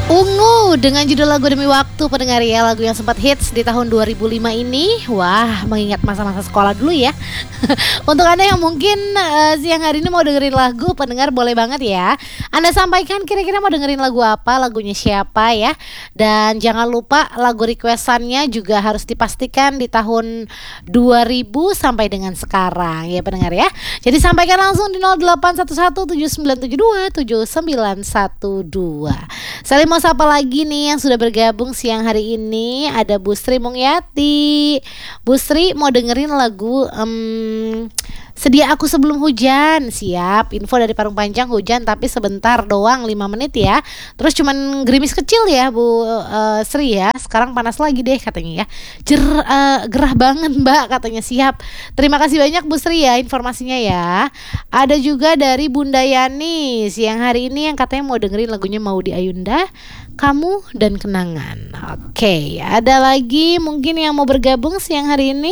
Ungu dengan judul Lagu Demi Waktu, pendengar ya, lagu yang sempat hits di tahun 2005 ini. Wah, mengingat masa-masa sekolah dulu ya. Untuk Anda yang mungkin siang hari ini mau dengerin lagu, pendengar boleh banget ya. Anda sampaikan kira-kira mau dengerin lagu apa, lagunya siapa ya. Dan jangan lupa lagu requestannya juga harus dipastikan di tahun 2000 sampai dengan sekarang ya pendengar ya. Jadi sampaikan langsung di 081179727912. Saling mau sapa lagi nih yang sudah bergabung siang hari ini. Ada Bu Sri Mungyati. Bu Sri mau dengerin lagu Sedia Aku Sebelum Hujan. Siap. Info dari Parung Panjang, hujan tapi sebentar doang, 5 menit ya. Terus cuman gerimis kecil ya Bu Sri ya. Sekarang panas lagi deh katanya ya. Gerah banget Mbak katanya. Siap. Terima kasih banyak Bu Sri ya informasinya ya. Ada juga dari Bunda Yani siang hari ini yang katanya mau dengerin lagunya Maudy Ayunda, Kamu dan Kenangan. Oke, ada lagi mungkin yang mau bergabung siang hari ini.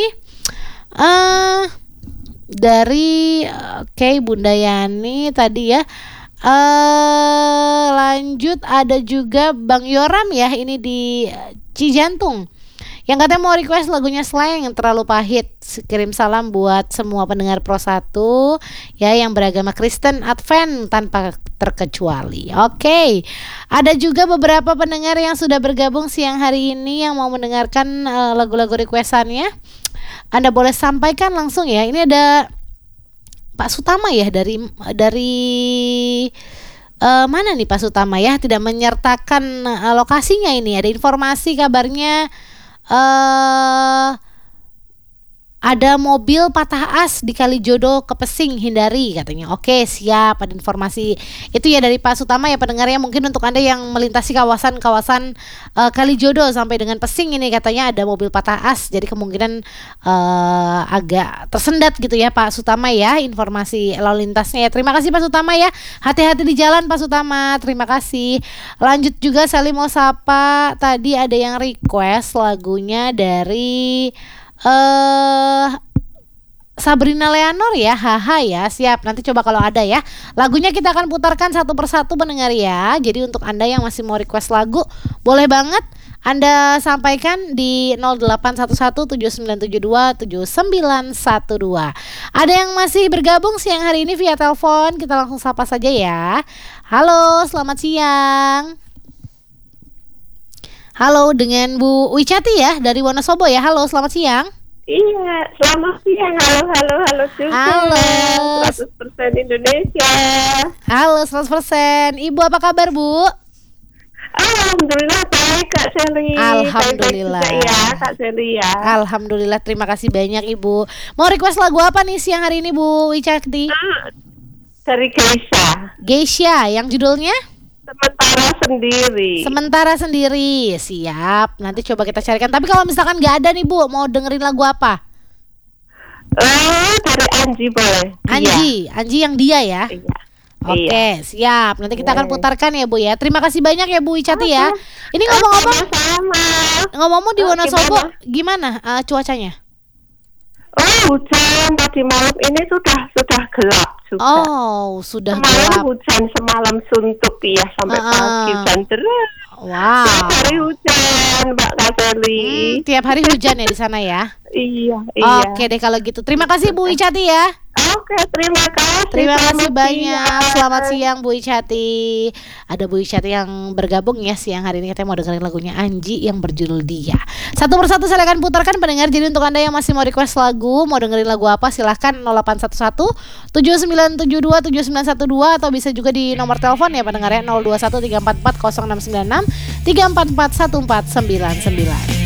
Dari Bunda Yani tadi ya. Lanjut ada juga Bang Yoram ya, ini di Cijantung, yang katanya mau request lagunya Slang yang Terlalu Pahit. Kirim salam buat semua pendengar Pro 1 ya yang beragama Kristen Advent tanpa terkecuali. Oke. Ada juga beberapa pendengar yang sudah bergabung siang hari ini yang mau mendengarkan lagu-lagu requestannya. Anda boleh sampaikan langsung ya. Ini ada Pak Sutama ya dari mana nih Pak Sutama ya, tidak menyertakan lokasinya ini. Ada informasi kabarnya ada mobil patah as di Kalijodo Kepesing, hindari katanya. Oke, siap, ada informasi itu ya dari Pak Sutama ya pendengarnya. Mungkin untuk Anda yang melintasi kawasan Kalijodo sampai dengan Pesing ini katanya ada mobil patah as, jadi kemungkinan agak tersendat gitu ya Pak Sutama ya informasi lalu lintasnya ya. Terima kasih Pak Sutama ya, hati-hati di jalan Pak Sutama, terima kasih. Lanjut juga Sally mau sapa, tadi ada yang request lagunya dari Sabrina Leonor ya, haha ya, siap. Nanti coba kalau ada ya. Lagunya kita akan putarkan satu persatu pendengar ya. Jadi untuk Anda yang masih mau request lagu, boleh banget Anda sampaikan di 081179727912. Ada yang masih bergabung siang hari ini via telepon, kita langsung sapa saja ya. Halo, selamat siang. Halo, dengan Bu Wicati ya dari Wonosobo ya. Halo, selamat siang. Iya, selamat siang. Halo juga. Halo. 100% Indonesia. Halo, 100%. Ibu apa kabar, Bu? Alhamdulillah baik Kak Sally. Alhamdulillah. Baik juga ya Kak Sally ya. Alhamdulillah, terima kasih banyak Ibu. Mau request lagu apa nih siang hari ini Bu Wicati? Dari Geisha, yang judulnya? Sementara Sendiri. Siap. Nanti coba kita carikan. Tapi kalau misalkan nggak ada nih Bu, mau dengerin lagu apa? Dari Anji boleh. Anji yang dia ya. Iya. Oke, siap. Nanti kita akan putarkan ya Bu ya. Terima kasih banyak ya Bu Wicati ya. Ini ngomong-ngomong di Wonosobo gimana cuacanya? Hujan tadi malam ini sudah gelap juga. Sudah semalam gelap. Hujan semalam suntuk ya sampai pagi hujan deras. Wow. Tiap hari hujan Mbak Kaseli. Tiap hari hujan ya di sana ya. Iya. Oke deh kalau gitu. Terima kasih Bu Wicati ya. Oke, terima kasih. Terima kasih banyak. Selamat siang Bu Wicati. Ada Bu Wicati yang bergabung ya siang hari ini, katanya mau dengerin lagunya Anji yang berjudul Dia. Satu persatu saya akan putarkan pendengar. Jadi untuk Anda yang masih mau request lagu, mau dengerin lagu apa, silahkan 0811 7972 7912 atau bisa juga di nomor telepon ya pendengar ya 021 344 0696 344 1499.